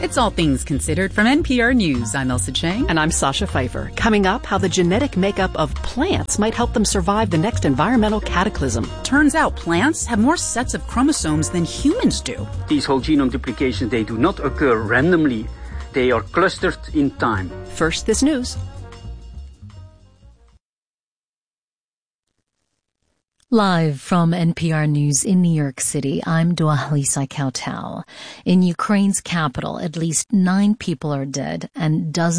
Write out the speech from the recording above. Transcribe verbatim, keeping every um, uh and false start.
It's All Things Considered from N P R News. I'm Elsa Chang. And I'm Sasha Pfeiffer. Coming up, how the genetic makeup of plants might help them survive the next environmental cataclysm. Turns out plants have more sets of chromosomes than humans do. These whole genome duplications, they do not occur randomly. They are clustered in time. First, this news. Live from N P R News in New York City, I'm Dua-Lisa Kautal. In Ukraine's capital, at least nine people are dead and dozens